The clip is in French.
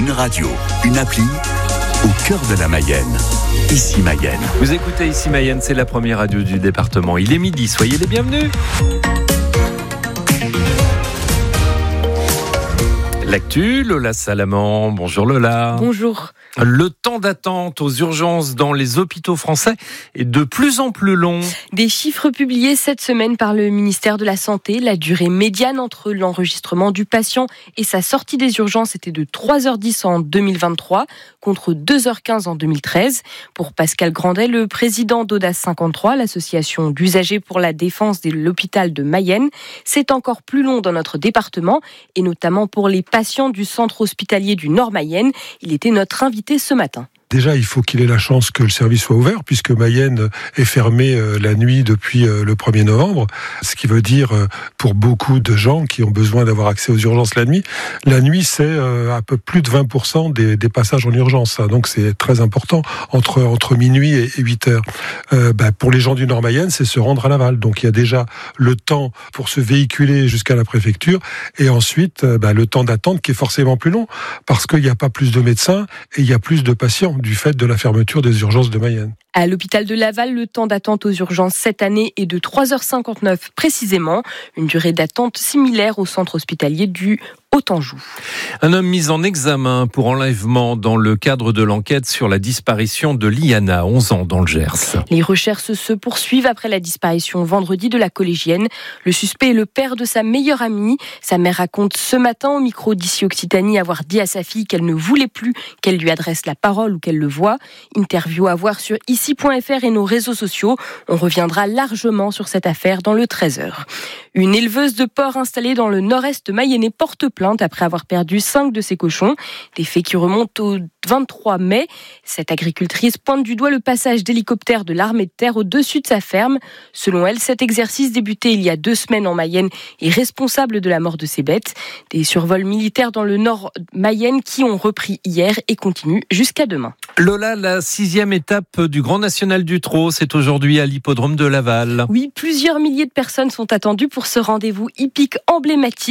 Une radio, une appli, au cœur de la Mayenne. Ici Mayenne. Vous écoutez Ici Mayenne, c'est la première radio du département. Il est midi, soyez les bienvenus. L'actu, Lola Salamand. Bonjour Lola. Bonjour. Le temps d'attente aux urgences dans les hôpitaux français est de plus en plus long. Des chiffres publiés cette semaine par le ministère de la Santé. La durée médiane entre l'enregistrement du patient et sa sortie des urgences était de 3h10 en 2023 contre 2h15 en 2013. Pour Pascal Grandet, le président d'Audace 53, l'association d'usagers pour la défense de l'hôpital de Mayenne, c'est encore plus long dans notre département et notamment pour les patients du centre hospitalier du Nord Mayenne. Il était notre invité ce matin. Déjà, il faut qu'il ait la chance que le service soit ouvert, puisque Mayenne est fermée la nuit depuis le 1er novembre, ce qui veut dire pour beaucoup de gens qui ont besoin d'avoir accès aux urgences la nuit, c'est à peu plus de 20% des passages en urgence. Donc c'est très important, entre minuit et 8 heures. Pour les gens du Nord Mayenne, c'est se rendre à Laval. Donc il y a déjà le temps pour se véhiculer jusqu'à la préfecture, et ensuite le temps d'attente qui est forcément plus long, parce qu'il n'y a pas plus de médecins et il y a plus de patients du fait de la fermeture des urgences de Mayenne. À l'hôpital de Laval, le temps d'attente aux urgences cette année est de 3h59 précisément, une durée d'attente similaire au centre hospitalier du Haut-Anjou. Un homme mis en examen pour enlèvement dans le cadre de l'enquête sur la disparition de Liana, 11 ans, dans le Gers. Les recherches se poursuivent après la disparition vendredi de la collégienne. Le suspect est le père de sa meilleure amie. Sa mère raconte ce matin au micro d'Ici Occitanie avoir dit à sa fille qu'elle ne voulait plus qu'elle lui adresse la parole ou qu'elle le voie. Interview à voir sur ici.fr et nos réseaux sociaux. On reviendra largement sur cette affaire dans le 13h. Une éleveuse de porcs installée dans le nord-est mayennais porte plainte après avoir perdu 5 de ses cochons. Des faits qui remontent au 23 mai. Cette agricultrice pointe du doigt le passage d'hélicoptères de l'armée de terre au-dessus de sa ferme. Selon elle, cet exercice débuté il y a 2 semaines en Mayenne est responsable de la mort de ses bêtes. Des survols militaires dans le nord Mayenne qui ont repris hier et continuent jusqu'à demain. Lola, la 6e étape du Grand National du Trot, c'est aujourd'hui à l'hippodrome de Laval. Oui, plusieurs milliers de personnes sont attendues pour ce rendez-vous hippique emblématique.